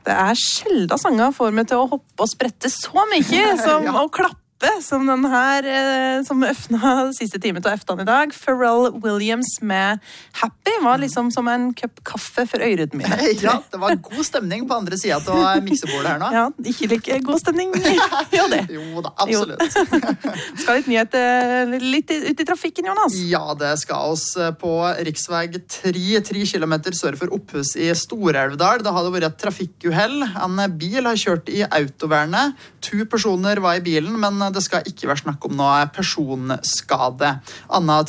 Det sjelda sanger får meg til å hoppe og sprette så mye som å klappe som den her, som øfna siste time til eftan i dag. Pharrell Williams med Happy var liksom som en kopp kaffe for øyrene mine. Ja, det var god stemning på andre siden av miksebordet her nå. Ja, ikke like god stemning. Ja, det. Jo da, absolutt. Skal litt nyhet litt ut i trafikken, Jonas? Ja, det skal oss på riksveg 3 kilometer sør for Opphus i Storelvdal. Det hadde vært et trafikkuhell. En bil har kjørt i autovernet. 2 personer var i bilen, men det skal ikke være snakk om noe personskade. Anna